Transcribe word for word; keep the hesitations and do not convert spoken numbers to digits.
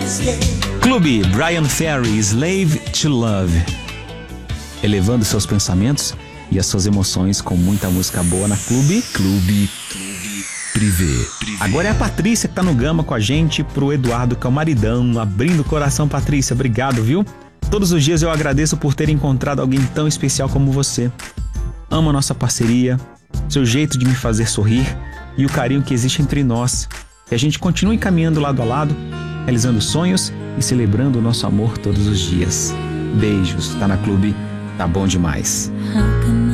Clube Bryan Ferry, Slave to Love. Elevando seus pensamentos e as suas emoções com muita música boa na Clube. Clube Privé. Agora é a Patrícia que tá no Gama com a gente, pro Eduardo, que é o maridão, abrindo o coração. Patrícia, obrigado, viu? Todos os dias eu agradeço por ter encontrado alguém tão especial como você. Amo a nossa parceria, seu jeito de me fazer sorrir e o carinho que existe entre nós. Que a gente continue caminhando lado a lado, realizando sonhos e celebrando o nosso amor todos os dias. Beijos, tá na Clube, tá bom demais.